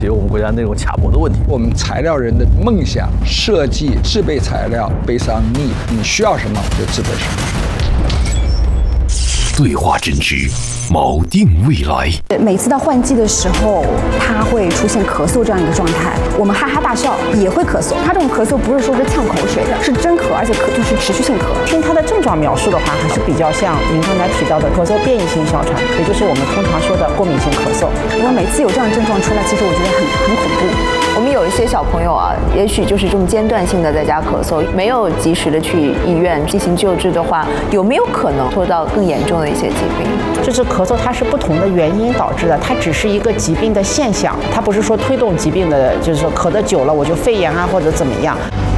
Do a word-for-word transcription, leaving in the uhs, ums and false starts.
解决我们国家那种卡脖的问题。 我们材料人的梦想、设计、制备材料 based on need， 你需要什么就制备什么。 对话真知，锚定未来。 每次到换季的时候，他会出现咳嗽这样一个状态。我们哈哈大笑也会咳嗽，他这种咳嗽不是说是呛口水，是真咳，而且咳就是持续性咳。 听他的症状描述的话，还是比较像您刚才提到的咳嗽变异性哮喘，也就是我们通常说的过敏性咳嗽。 因为每次有这样的症状出来，其实我觉得很很恐怖。 我们有一些小朋友啊，也许就是这种间断性的在家咳嗽，没有及时的去医院进行救治的话，有没有可能拖到更严重的一些疾病？ 就是咳嗽，它是不同的原因导致的，它只是一个疾病的现象，它不是说推动疾病的，就是说咳得久了我就肺炎啊或者怎么样。